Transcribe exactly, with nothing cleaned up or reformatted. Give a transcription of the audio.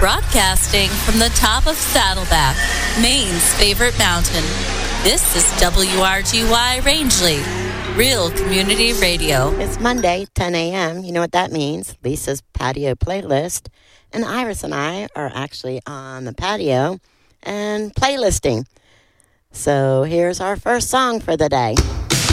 Broadcasting from the top of Saddleback, Maine's favorite mountain. This is W R G Y Rangeley, Real Community Radio. It's Monday, ten a.m. You know what that means. Lisa's patio playlist. And Iris and I are actually on the patio and playlisting. So here's our first song for the day.